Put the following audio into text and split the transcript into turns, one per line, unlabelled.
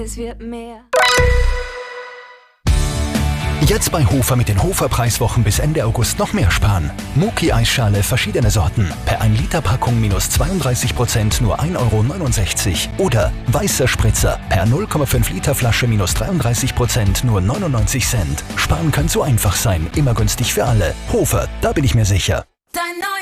Es wird mehr.
Jetzt bei Hofer mit den Hofer-Preiswochen bis Ende August noch mehr sparen. Muki-Eisschale verschiedene Sorten. Per 1 Liter Packung minus 32%, nur 1,69 €. Oder weißer Spritzer. Per 0,5 Liter Flasche minus 33%, nur 99 Cent. Sparen kann so einfach sein. Immer günstig für alle. Hofer, da bin ich mir sicher.